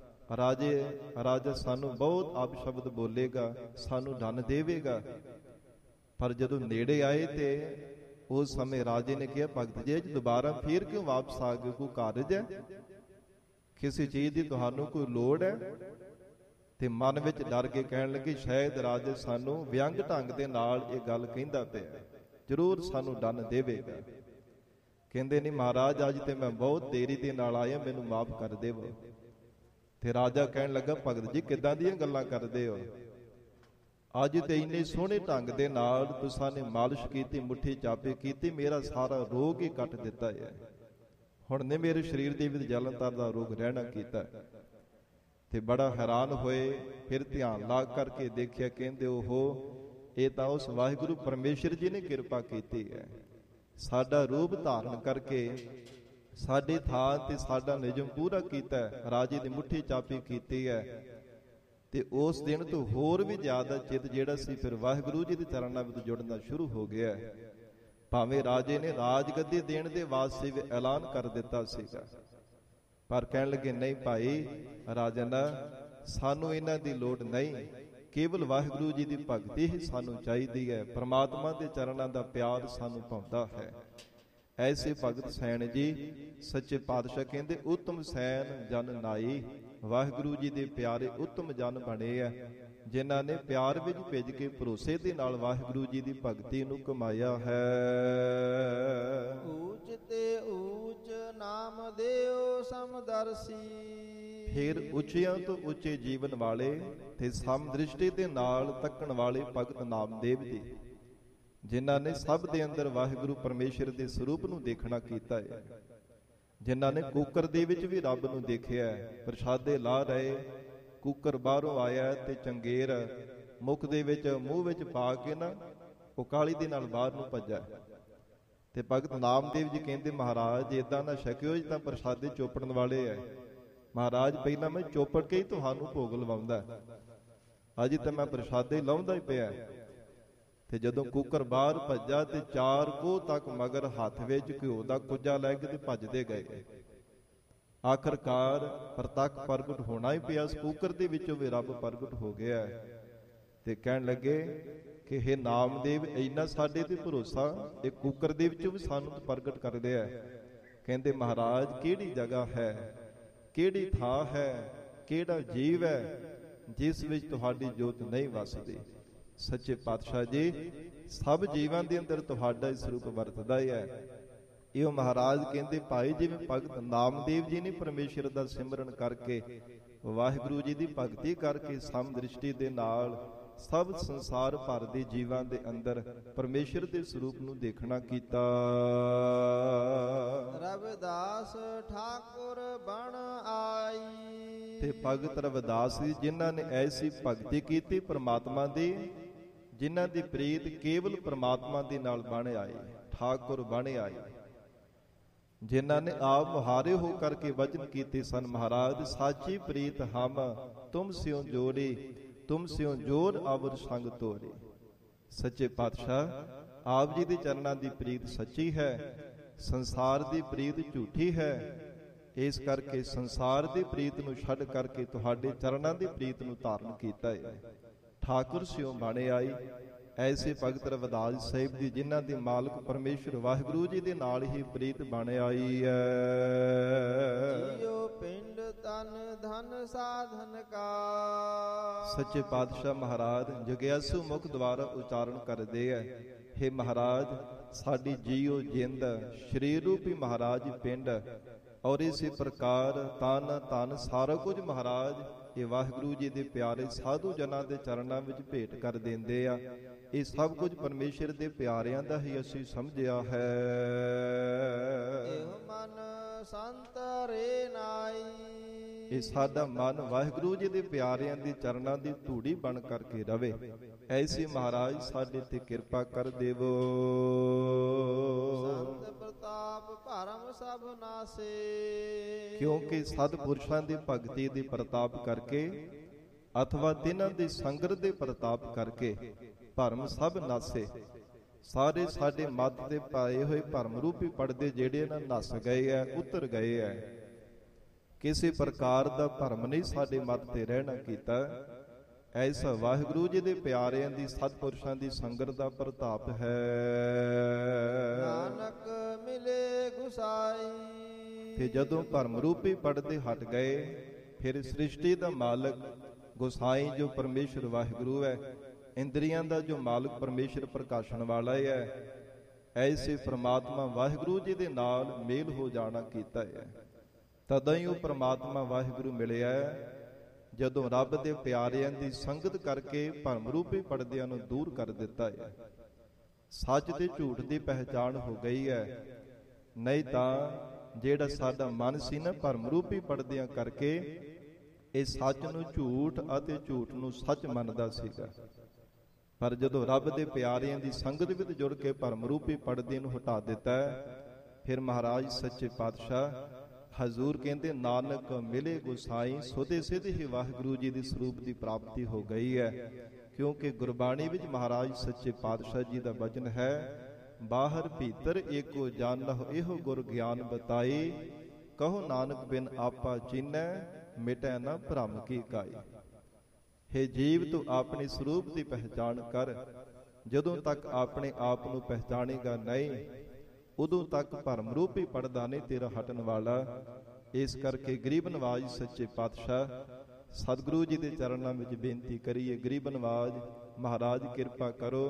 ਰਾਜਾ ਸਾਨੂੰ ਬਹੁਤ ਅਪਸ਼ਬਦ ਬੋਲੇਗਾ, ਸਾਨੂੰ ਦੰਨ ਦੇਵੇਗਾ। ਪਰ ਜਦੋਂ ਨੇੜੇ ਆਏ ਤੇ ਉਸ ਸਮੇਂ ਰਾਜੇ ਨੇ ਕਿਹਾ, ਭਗਤ ਜੀ ਦੁਬਾਰਾ ਫੇਰ ਕਿਉਂ ਵਾਪਸ ਆ ਗਏ? ਕੋਈ ਕਾਰਜ ਹੈ? ਕਿਸੇ ਚੀਜ਼ ਦੀ ਤੁਹਾਨੂੰ ਕੋਈ ਲੋੜ ਹੈ? ਤੇ ਮਨ ਵਿੱਚ ਡਰ ਕੇ ਕਹਿਣ ਲੱਗੇ, ਸ਼ਾਇਦ ਰਾਜੇ ਸਾਨੂੰ ਵਿਅੰਗ ਢੰਗ ਦੇ ਨਾਲ ਇਹ ਗੱਲ ਕਹਿੰਦਾ ਪਿਆ, ਜ਼ਰੂਰ ਸਾਨੂੰ ਦੰਨ ਦੇਵੇਗਾ। ਕਹਿੰਦੇ ਨਹੀਂ ਮਹਾਰਾਜ, ਅੱਜ ਤੇ ਮੈਂ ਬਹੁਤ ਦੇਰੀ ਦੇ ਨਾਲ ਆਇਆ, ਮੈਨੂੰ ਮਾਫ ਕਰ ਦੇਵੋ। ਤੇ ਰਾਜਾ ਕਹਿਣ ਲੱਗਾ, ਭਗਤ ਜੀ ਕਿੱਦਾਂ ਦੀਆਂ ਗੱਲਾਂ ਕਰਦੇ ਹੋ? ਅੱਜ ਤੇ ਇੰਨੇ ਸੋਹਣੇ ਢੰਗ ਦੇ ਨਾਲ ਤੁਸਾਂ ਨੇ ਮਾਲਿਸ਼ ਕੀਤੀ, ਮੁੱਠੀ ਚਾਪੇ ਕੀਤੀ, ਮੇਰਾ ਸਾਰਾ ਰੋਗ ਹੀ ਕੱਟ ਦਿੱਤਾ ਹੈ। ਹੁਣ ਨੇ ਮੇਰੇ ਸਰੀਰ ਦੇ ਵਿੱਚ ਜਲਨਧਰ ਦਾ ਰੋਗ ਰਹਿਣਾ ਕੀਤਾ। ਤੇ ਬੜਾ ਹੈਰਾਨ ਹੋਏ, ਫਿਰ ਧਿਆਨ ਲਾ ਕਰਕੇ ਦੇਖਿਆ, ਕਹਿੰਦੇ ਓਹੋ, ਇਹ ਤਾਂ ਉਸ ਵਾਹਿਗੁਰੂ ਪਰਮੇਸ਼ਰ ਜੀ ਨੇ ਕਿਰਪਾ ਕੀਤੀ ਹੈ, ਸਾਡਾ ਰੂਪ ਧਾਰਨ ਕਰਕੇ ਸਾਡੇ ਥਾਂ ਤੇ ਸਾਡਾ ਨਿਯਮ ਪੂਰਾ ਕੀਤਾ ਹੈ, ਰਾਜੇ ਦੀ ਮੁੱਠੀ ਚਾਪੀ ਕੀਤੀ ਹੈ। ਤੇ ਉਸ ਦਿਨ ਤੋਂ ਹੋਰ ਵੀ ਜ਼ਿਆਦਾ ਚਿੱਤ ਜਿਹੜਾ ਸੀ ਫਿਰ ਵਾਹਿਗੁਰੂ ਜੀ ਦੇ ਚਰਨਾਂ ਵਿੱਚ ਜੁੜਨਾ ਸ਼ੁਰੂ ਹੋ ਗਿਆ। ਭਾਵੇਂ ਰਾਜੇ ਨੇ ਰਾਜ ਗੱਦੀ ਦੇਣ ਦੇ ਵਾਸਤੇ ਵੀ ਐਲਾਨ ਕਰ ਦਿੱਤਾ ਸੀਗਾ, ਪਰ ਕਹਿਣ ਲੱਗੇ ਨਹੀਂ ਭਾਈ ਰਾਜਨ, ਸਾਨੂੰ ਇਹਨਾਂ ਦੀ ਲੋੜ ਨਹੀਂ, ਕੇਵਲ ਵਾਹਿਗੁਰੂ ਜੀ ਦੀ ਭਗਤੀ ਹੀ ਸਾਨੂੰ ਚਾਹੀਦੀ ਹੈ, ਪ੍ਰਮਾਤਮਾ ਦੇ ਚਰਨਾਂ ਦਾ ਪਿਆਰ ਸਾਨੂੰ ਭਾਉਂਦਾ ਹੈ। ਐਸੇ ਭਗਤ ਸੈਣ ਜੀ ਸੱਚੇ ਪਾਤਸ਼ਾਹ ਕਹਿੰਦੇ, ਉੱਤਮ ਸੈਨ ਜਨ ਨਾਈ, ਵਾਹਿਗੁਰੂ ਜੀ ਦੇ ਪਿਆਰੇ ਉੱਤਮ ਜਨ ਬਣੇ ਆ, ਜਿਨ੍ਹਾਂ ਨੇ ਪਿਆਰ ਵਿੱਚ ਭਿੱਜ ਕੇ ਭਰੋਸੇ ਦੇ ਨਾਲ ਵਾਹਿਗੁਰੂ ਜੀ ਦੀ ਭਗਤੀ ਨੂੰ ਕਮਾਇਆ ਹੈ। ਊਚ ਤੇ ਊਚ ਨਾਮ ਦੇਉ ਸਮਦਰਸੀ, ਫਿਰ ਉੱਚਿਆਂ ਤੋਂ ਉੱਚੇ ਜੀਵਨ ਵਾਲੇ ਤੇ ਸਮਦ੍ਰਿਸ਼ਟੀ ਦੇ ਨਾਲ ਤੱਕਣ ਵਾਲੇ ਭਗਤ ਨਾਮਦੇਵ ਜੀ, ਜਿਨ੍ਹਾਂ ਨੇ ਸਭ ਦੇ ਅੰਦਰ ਵਾਹਿਗੁਰੂ ਪਰਮੇਸ਼ਰ ਦੇ ਸਰੂਪ ਨੂੰ ਦੇਖਣਾ ਕੀਤਾ ਹੈ, ਜਿਨ੍ਹਾਂ ਨੇ ਕੂਕਰ ਦੇ ਵਿੱਚ ਵੀ ਰੱਬ ਨੂੰ ਦੇਖਿਆ, ਪ੍ਰਸ਼ਾਦੇ ਲਾ ਰਹੇ, ਕੂਕਰ ਬਾਹਰੋਂ ਆਇਆ ਤੇ ਚੰਗੇਰ ਮੁਖ ਦੇ ਵਿੱਚ ਮੂੰਹ ਵਿੱਚ ਪਾ ਕੇ ਨਾ ਉਹ ਕਾਲੀ ਦੇ ਨਾਲ ਬਾਹਰ ਨੂੰ ਭੱਜਾ। ਤੇ ਭਗਤ ਨਾਮਦੇਵ ਜੀ ਕਹਿੰਦੇ, ਮਹਾਰਾਜ ਏਦਾਂ ਨਾ ਛਕਿਓ, ਤਾਂ ਪ੍ਰਸ਼ਾਦੇ ਚੋਪੜਨ ਵਾਲੇ ਹੈ। ਮਹਾਰਾਜ ਪਹਿਲਾਂ ਮੈਂ ਚੋਪੜ ਕੇ ਹੀ ਤੁਹਾਨੂੰ ਭੋਗ ਲਵਾਉਂਦਾ, ਅਜੇ ਤਾਂ ਮੈਂ ਪ੍ਰਸ਼ਾਦੇ ਲਾਉਂਦਾ ਹੀ ਪਿਆ। ਤੇ ਜਦੋਂ ਕੂਕਰ ਬਾਹਰ ਭੱਜਾ ਤੇ 4 ਕੋਹ ਤੱਕ ਮਗਰ ਹੱਥ ਵਿੱਚ ਘਿਓ ਦਾ ਕੁੱਜਾ ਲੈ ਕੇ ਤੇ ਭੱਜਦੇ ਗਏ। ਆਖਰਕਾਰ ਪ੍ਰਤੱਖ ਪ੍ਰਗਟ ਹੋਣਾ ਹੀ ਪਿਆ, ਉਸ ਕੂਕਰ ਦੇ ਵਿੱਚੋਂ ਵੀ ਰੱਬ ਪ੍ਰਗਟ ਹੋ ਗਿਆ। ਤੇ ਕਹਿਣ ਲੱਗੇ ਕਿ ਇਹ ਨਾਮਦੇਵ ਇੰਨਾ ਸਾਡੇ ਤੇ ਭਰੋਸਾ, ਇਹ ਕੂਕਰ ਦੇ ਵਿੱਚੋਂ ਵੀ ਸਾਨੂੰ ਪ੍ਰਗਟ ਕਰ ਰਿਹਾ। ਕਹਿੰਦੇ ਮਹਾਰਾਜ ਕਿਹੜੀ ਜਗ੍ਹਾ ਹੈ, ਕਿਹੜੀ ਥਾਂ ਹੈ, ਕਿਹੜਾ ਜੀਵ ਹੈ ਜਿਸ ਵਿੱਚ ਤੁਹਾਡੀ ਜੋਤ ਨਹੀਂ ਵਸਦੀ। ਸੱਚੇ ਪਾਤਸ਼ਾਹ ਜੀ ਸਭ ਜੀਵਾਂ ਦੇ ਅੰਦਰ ਤੁਹਾਡਾ ਹੀ ਸਰੂਪ ਵਰਤਦਾ ਹੈ। ਇਹ ਮਹਾਰਾਜ ਕਹਿੰਦੇ ਭਾਈ ਜਿਵੇਂ ਭਗਤ ਨਾਮਦੇਵ ਜੀ ਨੇ ਪਰਮੇਸ਼ਰ ਦਾ ਸਿਮਰਨ ਕਰਕੇ, ਵਾਹਿਗੁਰੂ ਜੀ ਦੀ ਭਗਤੀ ਕਰਕੇ ਸਮਦ੍ਰਿਸ਼ਟੀ ਦੇ ਨਾਲ ਸਭ ਸੰਸਾਰ ਭਰ ਦੇ ਜੀਵਾਂ ਦੇ ਅੰਦਰ ਪਰਮੇਸ਼ਰ ਦੇ ਸਰੂਪ ਨੂੰ ਦੇਖਣਾ ਕੀਤਾ। ਰਵਿਦਾਸ ਠਾਕੁਰ ਬਣ ਆਈ, ਤੇ ਭਗਤ ਰਵਿਦਾਸ ਜੀ ਜਿਨ੍ਹਾਂ ਨੇ ਐਸੀ ਭਗਤੀ ਕੀਤੀ ਪ੍ਰਮਾਤਮਾ ਦੀ, ਜਿਨ੍ਹਾਂ ਦੀ ਪ੍ਰੀਤ ਕੇਵਲ ਪ੍ਰਮਾਤਮਾ ਦੇ ਨਾਲ ਬਣ ਆਈ, ਠਾਕੁਰ ਬਣ ਆਈ, ਜਿਨ੍ਹਾਂ ਨੇ ਆਪ ਮੁਹਾਰੇ ਹੋ ਕਰਕੇ ਵਚਨ ਕੀਤੇ ਸਨ, ਮਹਾਰਾਜ ਸਾਚੀ ਪ੍ਰੀਤ ਹਮ ਤੁਮ ਸਿਓ ਜੋੜੀ, ਤੁਮ ਸਿਓ ਜੋੜ ਅਵਰ ਸੰਗ ਤੋੜੀ। ਸੱਚੇ ਪਾਤਸ਼ਾਹ ਆਪ ਜੀ ਦੇ ਚਰਨਾਂ ਦੀ ਪ੍ਰੀਤ ਸੱਚੀ ਹੈ, ਸੰਸਾਰ ਦੀ ਪ੍ਰੀਤ ਝੂਠੀ ਹੈ। ਇਸ ਕਰਕੇ ਸੰਸਾਰ ਦੀ ਪ੍ਰੀਤ ਨੂੰ ਛੱਡ ਕਰਕੇ ਤੁਹਾਡੇ ਚਰਨਾਂ ਦੀ ਪ੍ਰੀਤ ਨੂੰ ਧਾਰਨ ਕੀਤਾ ਹੈ, ਠਾਕੁਰ ਸਿਓ ਬਣੇ ਆਈ। ਐਸੇ ਭਗਤ ਰਵਿਦਾਸ ਸਾਹਿਬ ਜੀ ਜਿਨ੍ਹਾਂ ਦੀ ਮਾਲਕ ਪਰਮੇਸ਼ਰ ਵਾਹਿਗੁਰੂ ਜੀ ਦੇ ਨਾਲ ਹੀ ਪ੍ਰੀਤ ਬਣ ਆਈ ਹੈ। ਜੀਉ ਪਿੰਡ ਤਨ ਧਨ ਸਾਧਨ ਕਾ, ਸੱਚੇ ਪਾਤਸ਼ਾਹ ਮਹਾਰਾਜ ਜਗਿਆਸੂ ਮੁਖ ਦੁਆਰਾ ਉਚਾਰਨ ਕਰਦੇ ਹੈ, ਹੇ ਮਹਾਰਾਜ ਸਾਡੀ ਜੀਉ ਜਿੰਦ ਸਰੀਰ ਰੂਪੀ ਮਹਾਰਾਜ ਪਿੰਡ, ਔਰ ਇਸੇ ਪ੍ਰਕਾਰ ਤਨ ਧਨ ਸਾਰਾ ਕੁਝ ਮਹਾਰਾਜ ਇਹ ਵਾਹਿਗੁਰੂ ਜੀ ਦੇ ਪਿਆਰੇ ਸਾਧੂ ਜਨਾਂ ਦੇ ਚਰਨਾਂ ਵਿੱਚ ਭੇਟ ਕਰ ਦਿੰਦੇ ਆ। ਇਹ ਸਭ ਕੁਝ ਪਰਮੇਸ਼ਰ ਦੇ ਪਿਆਰਿਆਂ ਦਾ ਹੀ ਅਸੀਂ ਸਮਝਿਆ ਹੈ। ਇਹ ਮਨ ਸੰਤ ਰੇ ਨਾਈ, ਇਹ ਸਾਡਾ ਮਨ ਵਾਹਿਗੁਰੂ ਜੀ ਦੇ ਪਿਆਰਿਆਂ ਦੇ ਚਰਨਾਂ ਦੀ ਧੂੜੀ ਬਣ ਕਰਕੇ ਰਵੇ। ਐਸੀ ਮਹਾਰਾਜ ਸਾਡੇ ਤੇ ਕਿਰਪਾ ਕਰ ਦੇਵੋ। ਸੰਤ ਪ੍ਰਤਾਪ ਭਰਮ ਸਭ ਨਾਸੇ। ਕਿਉਂਕਿ ਸਤਿਪੁਰਸ਼ਾਂ ਦੀ ਭਗਤੀ ਦੀ ਪ੍ਰਤਾਪ ਕਰਕੇ ਅਥਵਾ ਤਿਨਾਂ ਦੀ ਸੰਗਤ ਦੇ ਪ੍ਰਤਾਪ ਕਰਕੇ ਭਰਮ ਸਭ ਨਾਸੇ। ਸਾਰੇ ਸਾਡੇ ਮੱਤ ਦੇ ਪਾਏ ਹੋਏ ਭਰਮ ਰੂਪੀ ਪਰਦੇ ਜਿਹੜੇ ਨਾ ਨਸ ਗਏ ਐ, ਉਤਰ ਗਏ ਐ। ਕਿਸੇ ਪ੍ਰਕਾਰ ਦਾ ਭਰਮ ਨਹੀਂ ਸਾਡੇ ਮੱਤ ਤੇ ਰਹਿਣਾ ਕੀਤਾ। ਐਸਾ ਵਾਹਿਗੁਰੂ ਜੀ ਦੇ ਪਿਆਰਿਆਂ ਦੀ ਸਤਿਪੁਰਸ਼ਾਂ ਦੀ ਸੰਗਤ ਦਾ ਪ੍ਰਤਾਪ ਹੈ। ਨਾਨਕ ਮਿਲੇ ਗੁਸਾਈ। ਤੇ ਜਦੋਂ ਭਰਮ ਰੂਪੀ ਪਰਦੇ ਹਟ ਗਏ, ਫਿਰ ਸ੍ਰਿਸ਼ਟੀ ਦਾ ਮਾਲਕ ਗੁਸਾਈ ਜੋ ਪਰਮੇਸ਼ਰ ਵਾਹਿਗੁਰੂ ਹੈ, ਇੰਦਰੀਆਂ ਦਾ ਜੋ ਮਾਲਕ ਪਰਮੇਸ਼ਰ ਪ੍ਰਕਾਸ਼ਣ ਵਾਲਾ ਹੈ, ਐਸੇ ਪ੍ਰਮਾਤਮਾ ਵਾਹਿਗੁਰੂ ਜੀ ਦੇ ਨਾਲ ਮੇਲ ਹੋ ਜਾਣਾ ਕੀਤਾ ਹੈ। ਤਦੋਂ ਹੀ ਉਹ ਪ੍ਰਮਾਤਮਾ ਵਾਹਿਗੁਰੂ ਮਿਲਿਆ ਜਦੋਂ ਰੱਬ ਦੇ ਪਿਆਰਿਆਂ ਦੀ ਸੰਗਤ ਕਰਕੇ ਭਰਮ ਰੂਪੀ ਪਰਦਿਆਂ ਨੂੰ ਦੂਰ ਕਰ ਦਿੱਤਾ ਹੈ। ਸੱਚ ਤੇ ਝੂਠ ਦੀ ਪਹਿਚਾਣ ਹੋ ਗਈ ਹੈ। ਨਹੀਂ ਤਾਂ ਜਿਹੜਾ ਸਾਡਾ ਮਨ ਸੀ ਨਾ ਭਰਮ ਰੂਪੀ ਪਰਦਿਆਂ ਕਰਕੇ ਇਹ ਸੱਚ ਨੂੰ ਝੂਠ ਅਤੇ ਝੂਠ ਨੂੰ ਸੱਚ ਮੰਨਦਾ ਸੀਗਾ। ਪਰ ਜਦੋਂ ਰੱਬ ਦੇ ਪਿਆਰਿਆਂ ਦੀ ਸੰਗਤ ਵਿੱਚ ਜੁੜ ਕੇ ਭਰਮ ਰੂਪੀ ਪਰਦੇ ਨੂੰ ਹਟਾ ਦਿੱਤਾ, ਫਿਰ ਮਹਾਰਾਜ ਸੱਚੇ ਪਾਤਸ਼ਾਹ ਹਜ਼ੂਰ ਕਹਿੰਦੇ ਨਾਨਕ ਮਿਲੇ ਗੁਸਾਈ, ਸੋਧੇ ਸਿੱਧ ਹੀ ਵਾਹਿਗੁਰੂ ਜੀ ਦੇ ਸਰੂਪ ਦੀ ਪ੍ਰਾਪਤੀ ਹੋ ਗਈ ਹੈ। ਕਿਉਂਕਿ ਗੁਰਬਾਣੀ ਵਿੱਚ ਮਹਾਰਾਜ ਸੱਚੇ ਪਾਤਸ਼ਾਹ ਜੀ ਦਾ ਬਚਨ ਹੈ, ਬਾਹਰ ਭੀਤਰ ਏਕੋ ਜਾਣਹੁ ਇਹੋ ਗੁਰ ਗਿਆਨ ਬਤਾਈ, ਕਹੋ ਨਾਨਕ ਬਿਨ ਆਪਾ ਚੀਨੈ ਮਿਟੈ ਨਾ ਭਰਮ ਕੀ ਕਾਈ। ਹੇ ਜੀਵ ਤੂੰ ਆਪਣੇ ਸਰੂਪ ਦੀ ਪਹਿਚਾਣ ਕਰ। ਜਦੋਂ ਤੱਕ ਆਪਣੇ ਆਪ ਨੂੰ ਪਹਿਚਾਣੇਗਾ ਨਹੀਂ, ਉਦੋਂ ਤੱਕ ਭਰਮ ਰੂਪੀ ਪਰਦਾ ਨਹੀਂ ਤੇਰਾ ਹਟਣ ਵਾਲਾ। ਇਸ ਕਰਕੇ ਗਰੀਬ ਨਵਾਜ ਸੱਚੇ ਪਾਤਸ਼ਾਹ ਸਤਿਗੁਰੂ ਜੀ ਦੇ ਚਰਨਾਂ ਵਿੱਚ ਬੇਨਤੀ ਕਰੀਏ, ਗਰੀਬ ਨਵਾਜ ਮਹਾਰਾਜ ਕਿਰਪਾ ਕਰੋ,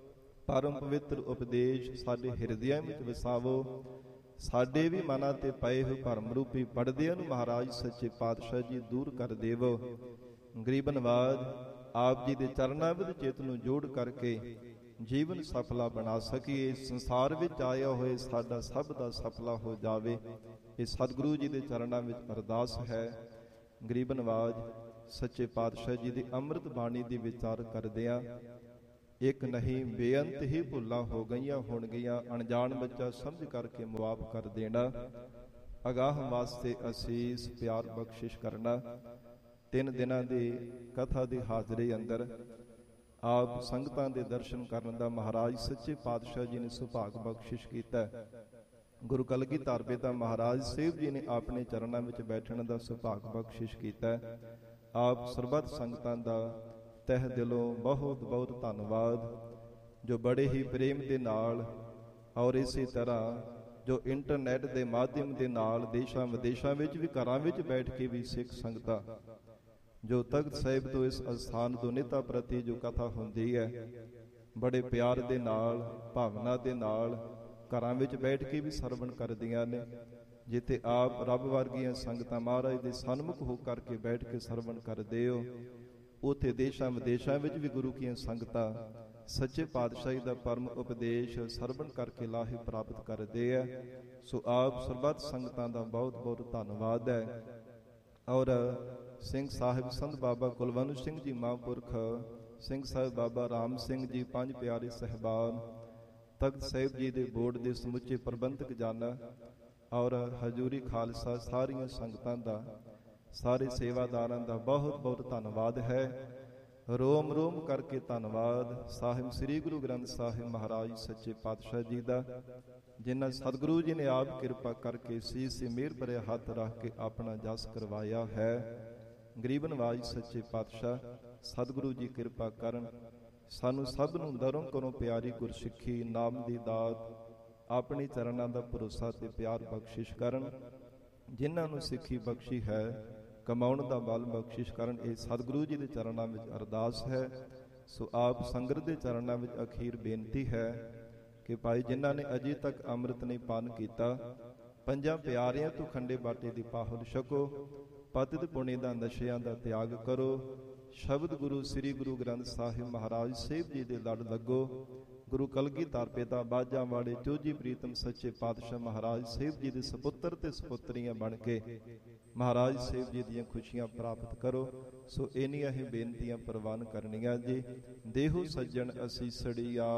ਪਰਮ ਪਵਿੱਤਰ ਉਪਦੇਸ਼ ਸਾਡੇ ਹਿਰਦਿਆਂ ਵਿੱਚ ਵਸਾਵੋ। ਸਾਡੇ ਵੀ ਮਨਾਂ ਤੇ ਪਏ ਹੋਏ ਭਰਮ ਰੂਪੀ ਪਰਦਿਆਂ ਨੂੰ ਮਹਾਰਾਜ ਸੱਚੇ ਪਾਤਸ਼ਾਹ ਜੀ ਦੂਰ ਕਰ ਦੇਵੋ। ਗਰੀਬ ਨਵਾਜ ਆਪ ਜੀ ਦੇ ਚਰਨਾਂ ਵਿੱਚ ਚਿੱਤ ਨੂੰ ਜੋੜ ਕਰਕੇ ਜੀਵਨ ਸਫਲਾ ਬਣਾ ਸਕੀਏ। ਸੰਸਾਰ ਵਿੱਚ ਆਇਆ ਹੋਏ ਸਾਡਾ ਸਭ ਦਾ ਸਫਲਾ ਹੋ ਜਾਵੇ, ਇਹ ਸਤਿਗੁਰੂ ਜੀ ਦੇ ਚਰਨਾਂ ਵਿੱਚ ਅਰਦਾਸ ਹੈ। ਗਰੀਬ ਨਵਾਜ ਸੱਚੇ ਪਾਤਸ਼ਾਹ ਜੀ ਦੀ ਅੰਮ੍ਰਿਤ ਬਾਣੀ ਦੀ ਵਿਚਾਰ ਕਰਦਿਆਂ ਇੱਕ ਨਹੀਂ ਬੇਅੰਤ ਹੀ ਭੁੱਲਾਂ ਹੋ ਗਈਆਂ ਹੋਣਗੀਆਂ, ਅਣਜਾਣ ਬੱਚਾ ਸਮਝ ਕਰਕੇ ਮੁਆਫ ਕਰ ਦੇਣਾ। ਅਗਾਹ ਵਾਸਤੇ ਅਸੀਸ ਪਿਆਰ ਬਖਸ਼ਿਸ਼ ਕਰਨਾ। 3 ਦਿਨਾਂ ਦੀ ਕਥਾ ਦੀ ਹਾਜ਼ਰੀ ਅੰਦਰ ਆਪ ਸੰਗਤਾਂ ਦੇ ਦਰਸ਼ਨ ਕਰਨ ਦਾ ਮਹਾਰਾਜ ਸੱਚੇ ਪਾਤਸ਼ਾਹ ਜੀ ਨੇ ਸੁਭਾਗ ਬਖਸ਼ਿਸ਼ ਕੀਤਾ। ਗੁਰੂ ਕਲਗੀਧਰ ਪਿਤਾ ਮਹਾਰਾਜ ਸਾਹਿਬ ਜੀ ਨੇ ਆਪਣੇ ਚਰਨਾਂ ਵਿੱਚ ਬੈਠਣ ਦਾ ਸੁਭਾਗ ਬਖਸ਼ਿਸ਼ ਕੀਤਾ। ਆਪ ਸਰਬੱਤ ਸੰਗਤਾਂ ਦਾ ਤਹਿ ਦਿਲੋਂ ਬਹੁਤ ਬਹੁਤ ਧੰਨਵਾਦ, ਜੋ ਬੜੇ ਹੀ ਪ੍ਰੇਮ ਦੇ ਨਾਲ ਔਰ ਇਸੇ ਤਰ੍ਹਾਂ ਜੋ ਇੰਟਰਨੈਟ ਦੇ ਮਾਧਿਅਮ ਦੇ ਨਾਲ ਦੇਸ਼ਾਂ ਵਿਦੇਸ਼ਾਂ ਵਿੱਚ ਵੀ ਘਰਾਂ ਵਿੱਚ ਬੈਠ ਕੇ ਵੀ ਸਿੱਖ ਸੰਗਤਾਂ ਜੋ ਤਖਤ ਸਾਹਿਬ ਤੋਂ ਇਸ ਅਸਥਾਨ ਤੋਂ ਨਿਤਾ ਪ੍ਰਤੀ ਜੋ ਕਥਾ ਹੁੰਦੀ ਹੈ, ਬੜੇ ਪਿਆਰ ਦੇ ਨਾਲ ਭਾਵਨਾ ਦੇ ਨਾਲ ਘਰਾਂ ਵਿੱਚ ਬੈਠ ਕੇ ਵੀ ਸਰਵਣ ਕਰਦੀਆਂ ਨੇ। ਜਿੱਥੇ ਆਪ ਰੱਬ ਵਰਗੀਆਂ ਸੰਗਤਾਂ ਮਹਾਰਾਜ ਦੇ ਸਨਮੁਖ ਹੋ ਕਰਕੇ ਬੈਠ ਕੇ ਸਰਵਣ ਕਰਦੇ ਹੋ, ਉੱਥੇ ਦੇਸ਼ਾਂ ਵਿਦੇਸ਼ਾਂ ਵਿੱਚ ਵੀ ਗੁਰੂ ਕੀਆਂ ਸੰਗਤਾਂ ਸੱਚੇ ਪਾਤਸ਼ਾਹੀ ਦਾ ਪਰਮ ਉਪਦੇਸ਼ ਸਰਵਣ ਕਰਕੇ ਲਾਹੇ ਪ੍ਰਾਪਤ ਕਰਦੇ ਆ। ਸੋ ਆਪ ਸਰਬੱਤ ਸੰਗਤਾਂ ਦਾ ਬਹੁਤ ਬਹੁਤ ਧੰਨਵਾਦ ਹੈ। ਔਰ ਸਿੰਘ ਸਾਹਿਬ ਸੰਤ ਬਾਬਾ ਕੁਲਵੰਤ ਸਿੰਘ ਜੀ ਮਹਾਂਪੁਰਖ, ਸਿੰਘ ਸਾਹਿਬ ਬਾਬਾ ਰਾਮ ਸਿੰਘ ਜੀ, 5 ਪਿਆਰੇ ਸਹਿਬਾਨ, ਤਖਤ ਸਾਹਿਬ ਜੀ ਦੇ ਬੋਰਡ ਦੇ ਸਮੁੱਚੇ ਪ੍ਰਬੰਧਕ ਜਨ ਔਰ ਹਜ਼ੂਰੀ ਖਾਲਸਾ ਸਾਰੀਆਂ ਸੰਗਤਾਂ ਦਾ, ਸਾਰੇ ਸੇਵਾਦਾਰਾਂ ਦਾ ਬਹੁਤ ਬਹੁਤ ਧੰਨਵਾਦ ਹੈ। ਰੋਮ ਰੋਮ ਕਰਕੇ ਧੰਨਵਾਦ ਸਾਹਿਬ ਸ੍ਰੀ ਗੁਰੂ ਗ੍ਰੰਥ ਸਾਹਿਬ ਮਹਾਰਾਜ ਸੱਚੇ ਪਾਤਸ਼ਾਹ ਜੀ ਦਾ, ਜਿਨ੍ਹਾਂ ਸਤਿਗੁਰੂ ਜੀ ਨੇ ਆਪ ਕਿਰਪਾ ਕਰਕੇ ਸੀਸ ਮੇਰ ਭਰੇ ਹੱਥ ਰੱਖ ਕੇ ਆਪਣਾ ਜਸ ਕਰਵਾਇਆ ਹੈ। ਗਰੀਬ ਨਵਾਜ ਸੱਚੇ ਪਾਤਸ਼ਾਹ ਸਤਿਗੁਰੂ ਜੀ ਕਿਰਪਾ ਕਰਨ, ਸਾਨੂੰ ਸਭ ਨੂੰ ਦਰੋਂ ਕਰੋ ਪਿਆਰੀ ਗੁਰਸਿੱਖੀ ਨਾਮ ਦੀ ਦਾਤ, ਆਪਣੇ ਚਰਨਾਂ ਦਾ ਭਰੋਸਾ ਤੇ ਪਿਆਰ ਬਖਸ਼ਿਸ਼ ਕਰਨ। ਜਿਨ੍ਹਾਂ ਨੂੰ ਸਿੱਖੀ ਬਖਸ਼ੀ ਹੈ ਕਮਾਉਣ ਦਾ ਬਲ ਬਖਸ਼ਿਸ਼ ਕਰਨ। ਇਹ ਸਤਿਗੁਰੂ ਜੀ ਦੇ ਚਰਨਾਂ ਵਿੱਚ ਅਰਦਾਸ ਹੈ। ਸੋ ਆਪ ਸੰਗਤ ਦੇ ਚਰਨਾਂ ਵਿੱਚ ਅਖੀਰ ਬੇਨਤੀ ਹੈ ਕਿ ਭਾਈ ਜਿਨ੍ਹਾਂ ਨੇ ਅਜੇ ਤੱਕ ਅੰਮ੍ਰਿਤ ਨਹੀਂ ਪਾਨ ਕੀਤਾ, 5 ਪਿਆਰਿਆਂ ਤੋਂ ਖੰਡੇ ਬਾਟੇ ਦੀ ਪਾਹੁਲ ਛਕੋ, ਪਤਿਤ ਪੁਣੇ ਦਾ ਨਸ਼ਿਆਂ ਦਾ ਤਿਆਗ ਕਰੋ, ਸ਼ਬਦ ਗੁਰੂ ਸ੍ਰੀ ਗੁਰੂ ਗ੍ਰੰਥ ਸਾਹਿਬ ਮਹਾਰਾਜ ਸਾਹਿਬ ਜੀ ਦੇ ਲੜ ਲੱਗੋ, ਗੁਰੂ ਕਲਗੀਧਰ ਪਿਤਾ ਬਾਜਾਂ ਵਾਲੇ ਚੋਜੀ ਪ੍ਰੀਤਮ ਸੱਚੇ ਪਾਤਸ਼ਾਹ ਮਹਾਰਾਜ ਸਾਹਿਬ ਜੀ ਦੇ ਸਪੁੱਤਰ ਤੇ ਸਪੁੱਤਰੀਆਂ ਬਣ ਕੇ ਮਹਾਰਾਜ ਸਾਹਿਬ ਜੀ ਦੀਆਂ ਖੁਸ਼ੀਆਂ ਪ੍ਰਾਪਤ ਕਰੋ। ਸੋ ਇੰਨੀਆਂ ਹੀ ਬੇਨਤੀਆਂ ਪ੍ਰਵਾਨ ਕਰਨੀਆਂ ਜੀ। ਦੇਹੋ ਸੱਜਣ ਅਸੀਸੜੀਆ